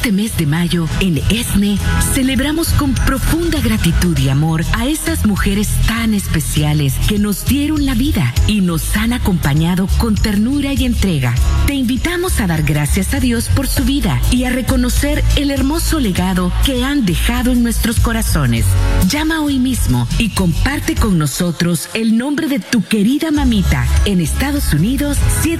Este mes de mayo, en ESNE, celebramos con profunda gratitud y amor a estas mujeres tan especiales que nos dieron la vida y nos han acompañado con ternura y entrega. Te invitamos a dar gracias a Dios por su vida y a reconocer el hermoso legado que han dejado en nuestros corazones. Llama hoy mismo y comparte con nosotros el nombre de tu querida mamita en Estados Unidos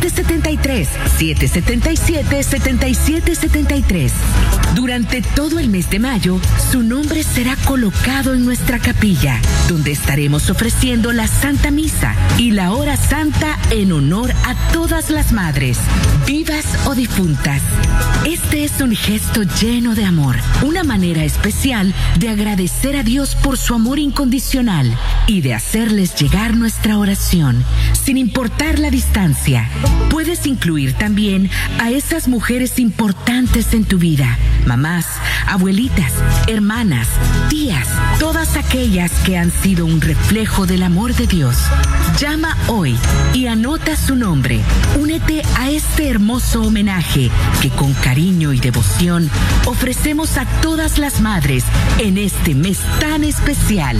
773-777-7773. Durante todo el mes de mayo, su nombre será colocado en nuestra capilla, donde estaremos ofreciendo la Santa Misa y la Hora Santa en honor a todas las madres, vivas o difuntas. Este es un gesto lleno de amor, una manera especial de agradecer a Dios por su amor incondicional y de hacerles llegar nuestra oración, sin importar la distancia. Puedes incluir también a esas mujeres importantes en tu vida, mamás, abuelitas, hermanas, tías, todas aquellas que han sido un reflejo del amor de Dios. Llama hoy y anota su nombre. Únete a este hermoso homenaje que con cariño y devoción ofrecemos a todas las madres en este mes tan especial.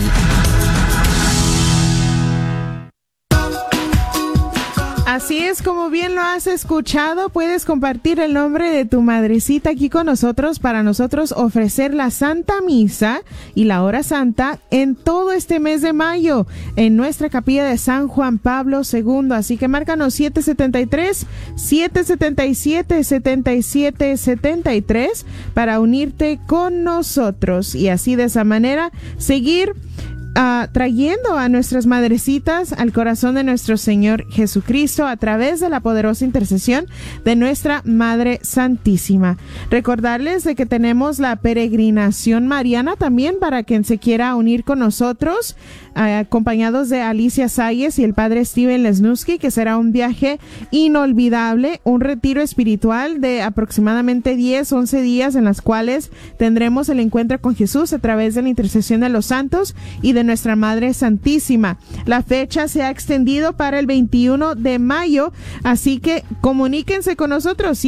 Así es, como bien lo has escuchado, puedes compartir el nombre de tu madrecita aquí con nosotros para nosotros ofrecer la Santa Misa y la Hora Santa en todo este mes de mayo en nuestra capilla de San Juan Pablo II. Así que márcanos 773-777-7773 para unirte con nosotros y así de esa manera seguir trayendo a nuestras madrecitas al corazón de nuestro Señor Jesucristo a través de la poderosa intercesión de nuestra Madre Santísima. Recordarles de que tenemos la peregrinación mariana también para quien se quiera unir con nosotros, acompañados de Alicia Salles y el Padre Steven Lesnusky, que será un viaje inolvidable, un retiro espiritual de aproximadamente 10-11 días en las cuales tendremos el encuentro con Jesús a través de la intercesión de los santos y de nuestra Madre Santísima. La fecha se ha extendido para el 21 de mayo, así que comuníquense con nosotros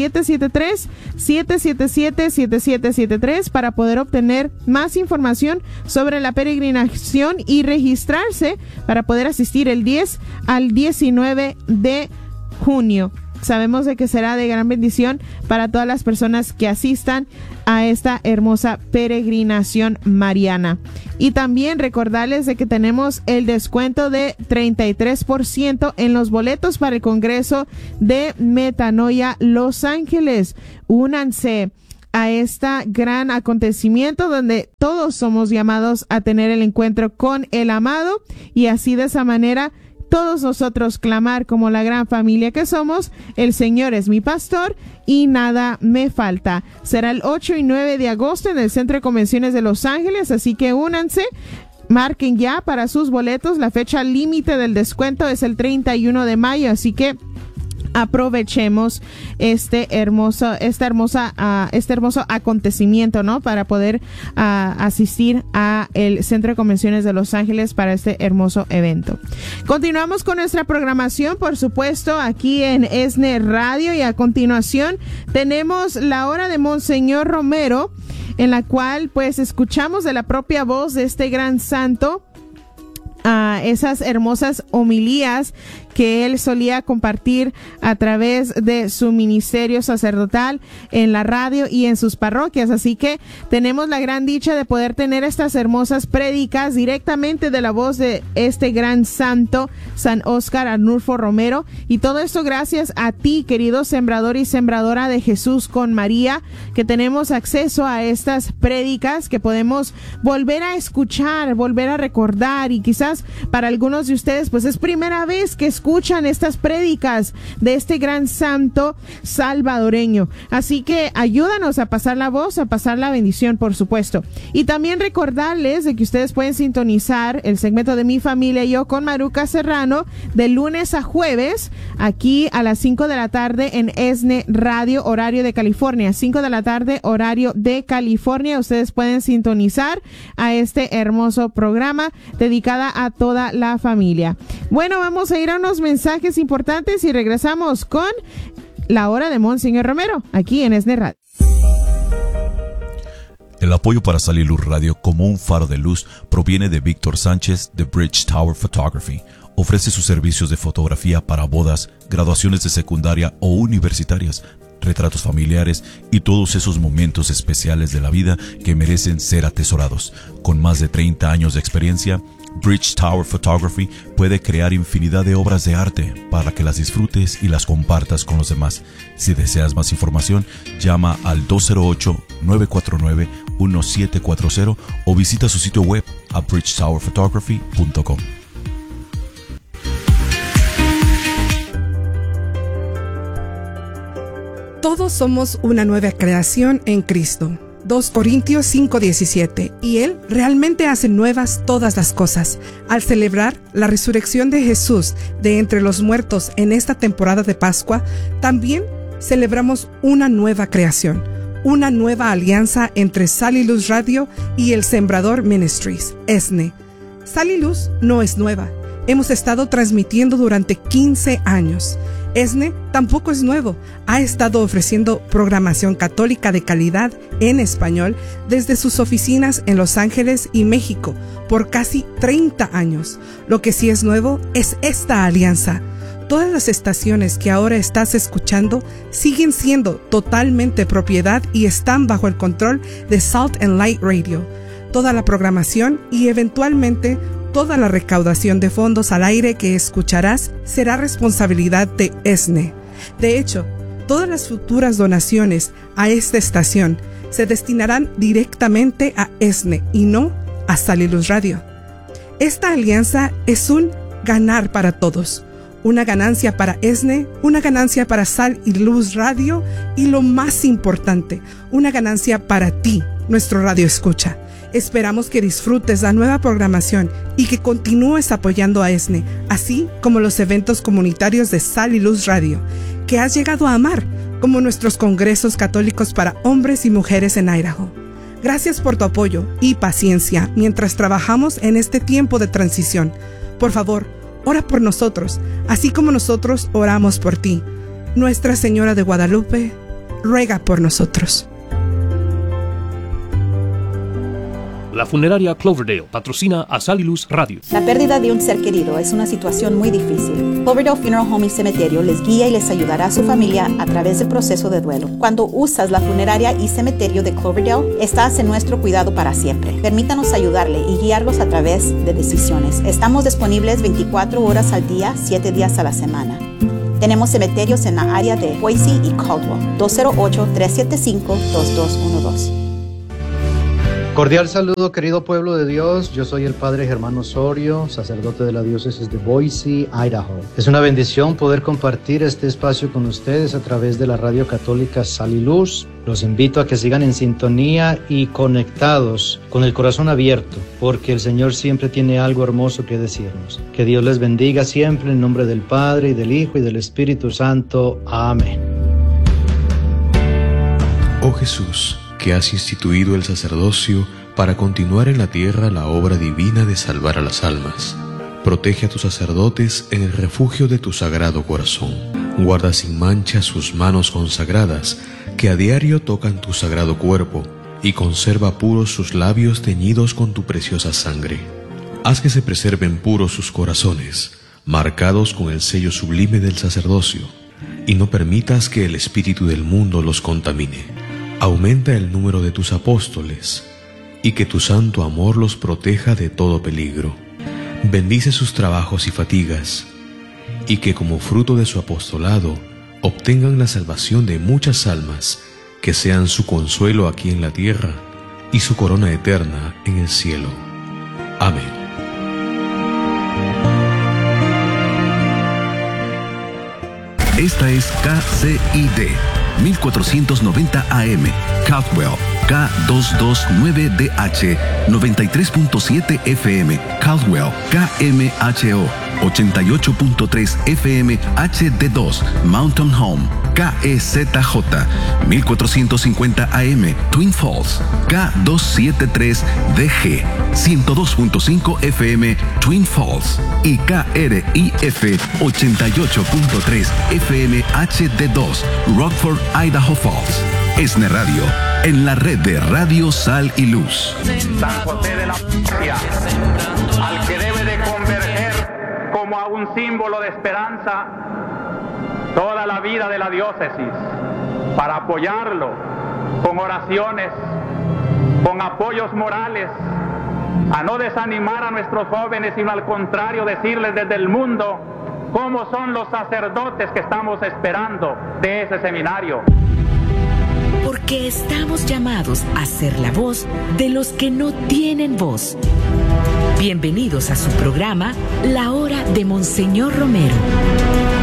773-777-7773 para poder obtener más información sobre la peregrinación y registrarse para poder asistir el 10 al 19 de junio. Sabemos de que será de gran bendición para todas las personas que asistan a esta hermosa peregrinación mariana. Y también recordarles de que tenemos el descuento de 33% en los boletos para el Congreso de Metanoia Los Ángeles. Únanse a este gran acontecimiento donde todos somos llamados a tener el encuentro con el amado y así de esa manera todos nosotros clamar como la gran familia que somos: el Señor es mi pastor y nada me falta. Será el 8 y 9 de agosto en el Centro de Convenciones de Los Ángeles, así que únanse. Marquen ya para sus boletos. La fecha límite del descuento es el 31 de mayo, así que aprovechemos este hermoso acontecimiento, ¿no? Para poder asistir a el Centro de Convenciones de Los Ángeles para este hermoso evento. Continuamos con nuestra programación, por supuesto, aquí en ESNE Radio, y a continuación tenemos la hora de Monseñor Romero, en la cual pues escuchamos de la propia voz de este gran santo esas hermosas homilías que él solía compartir a través de su ministerio sacerdotal en la radio y en sus parroquias. Así que tenemos la gran dicha de poder tener estas hermosas prédicas directamente de la voz de este gran santo, San Óscar Arnulfo Romero. Y todo esto gracias a ti, querido sembrador y sembradora de Jesús con María, que tenemos acceso a estas prédicas que podemos volver a escuchar, volver a recordar, y quizás para algunos de ustedes pues es primera vez que escuchan estas prédicas de este gran santo salvadoreño. Así que ayúdanos a pasar la voz, a pasar la bendición, por supuesto. Y también recordarles de que ustedes pueden sintonizar el segmento de Mi Familia y Yo con Maruca Serrano de lunes a jueves, aquí a las 5 de la tarde en ESNE Radio, horario de California. 5 de la tarde, horario de California. Ustedes pueden sintonizar a este hermoso programa dedicada a toda la familia. Bueno, vamos a ir a unos mensajes importantes y regresamos con la hora de Monseñor Romero aquí en ESNE Radio. El apoyo para Sal y Luz Radio como un faro de luz proviene de Víctor Sánchez de Bridge Tower Photography. Ofrece sus servicios de fotografía para bodas, graduaciones de secundaria o universitarias, retratos familiares y todos esos momentos especiales de la vida que merecen ser atesorados. Con más de 30 años de experiencia, Bridge Tower Photography puede crear infinidad de obras de arte para que las disfrutes y las compartas con los demás. Si deseas más información, llama al 208-949-1740 o visita su sitio web a bridgetowerphotography.com. Todos somos una nueva creación en Cristo. 2 Corintios 5:17. Y Él realmente hace nuevas todas las cosas. Al celebrar la resurrección de Jesús de entre los muertos en esta temporada de Pascua, también celebramos una nueva creación, una nueva alianza entre Sal y Luz Radio y el Sembrador Ministries, ESNE. Sal y Luz no es nueva. Hemos estado transmitiendo durante 15 años. ESNE tampoco es nuevo. Ha estado ofreciendo programación católica de calidad en español desde sus oficinas en Los Ángeles y México por casi 30 años. Lo que sí es nuevo es esta alianza. Todas las estaciones que ahora estás escuchando siguen siendo totalmente propiedad y están bajo el control de Salt and Light Radio. Toda la programación y eventualmente toda la recaudación de fondos al aire que escucharás será responsabilidad de ESNE. De hecho, todas las futuras donaciones a esta estación se destinarán directamente a ESNE y no a Sal y Luz Radio. Esta alianza es un ganar para todos. Una ganancia para ESNE, una ganancia para Sal y Luz Radio y lo más importante, una ganancia para ti, nuestro radio escucha. Esperamos que disfrutes la nueva programación y que continúes apoyando a ESNE, así como los eventos comunitarios de Sal y Luz Radio, que has llegado a amar, como nuestros congresos católicos para hombres y mujeres en Idaho. Gracias por tu apoyo y paciencia mientras trabajamos en este tiempo de transición. Por favor, ora por nosotros, así como nosotros oramos por ti. Nuestra Señora de Guadalupe, ruega por nosotros. La funeraria Cloverdale patrocina a Sal y Luz Radio. La pérdida de un ser querido es una situación muy difícil. Cloverdale Funeral Home y Cementerio les guía y les ayudará a su familia a través del proceso de duelo. Cuando usas la funeraria y cementerio de Cloverdale, estás en nuestro cuidado para siempre. Permítanos ayudarle y guiarlos a través de decisiones. Estamos disponibles 24 horas al día, 7 días a la semana. Tenemos cementerios en la área de Boise y Caldwell. 208-375-2212. Cordial saludo, querido pueblo de Dios. Yo soy el Padre Germán Osorio, sacerdote de la diócesis de Boise, Idaho. Es una bendición poder compartir este espacio con ustedes a través de la radio católica Sal y Luz. Los invito a que sigan en sintonía y conectados con el corazón abierto, porque el Señor siempre tiene algo hermoso que decirnos. Que Dios les bendiga siempre en nombre del Padre, y del Hijo, y del Espíritu Santo. Amén. Oh Jesús, que has instituido el sacerdocio para continuar en la tierra la obra divina de salvar a las almas. Protege a tus sacerdotes en el refugio de tu sagrado corazón. Guarda sin mancha sus manos consagradas, que a diario tocan tu sagrado cuerpo, y conserva puros sus labios teñidos con tu preciosa sangre. Haz que se preserven puros sus corazones, marcados con el sello sublime del sacerdocio, y no permitas que el espíritu del mundo los contamine. Aumenta el número de tus apóstoles, y que tu santo amor los proteja de todo peligro. Bendice sus trabajos y fatigas, y que como fruto de su apostolado obtengan la salvación de muchas almas, que sean su consuelo aquí en la tierra y su corona eterna en el cielo. Amén. Esta es KCID 1490 AM, Caldwell, K229DH, 93.7 FM, Caldwell, KMHO, 88.3 FM, HD2, Mountain Home, KEZJ, 1450 AM, Twin Falls, K273DG, 102.5 FM, Twin Falls, y KRIF, 88.3 FM, HD2, Rockford, Idaho Falls. ESNE Radio, en la red de Radio Sal y Luz. San José de la Patria, al que debe de converger como a un símbolo de esperanza toda la vida de la diócesis, para apoyarlo con oraciones, con apoyos morales, a no desanimar a nuestros jóvenes, sino al contrario, decirles desde el mundo cómo son los sacerdotes que estamos esperando de ese seminario. Porque estamos llamados a ser la voz de los que no tienen voz. Bienvenidos a su programa La Hora de Monseñor Romero.